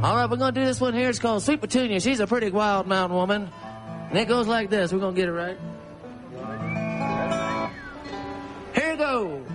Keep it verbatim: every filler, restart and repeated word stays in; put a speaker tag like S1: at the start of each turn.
S1: All right, we're going to do this one here. It's called Sweet Petunia. She's a pretty wild mountain woman. And it goes like this. We're going to get it right. Here it goes.